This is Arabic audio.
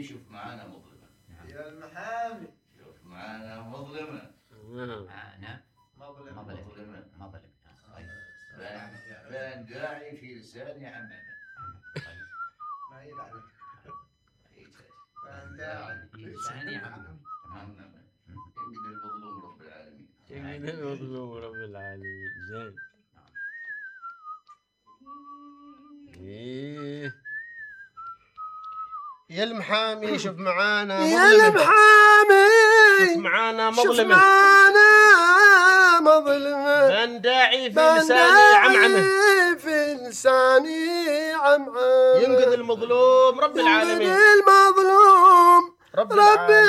شوف معانا مظلمة. يا المحامي شوف معانا مظلمة. نعم. مظلمة. طيب. بان داعي في لساني عمامة. ما يدعي بان داعي في لساني عمامة. عمامة. ينقذ المظلوم رب العالمين. ينقذ المظلوم رب العالمين. زين. إيه. يا المحامي شوف معانا يا مظلمة. المحامي شوف معانا شوف مظلمة. معانا مظلمة بان داعي في لساني عمعمة. في لساني عمعمة ينقذ المظلوم رب العالمين. المظلوم رب العالمين.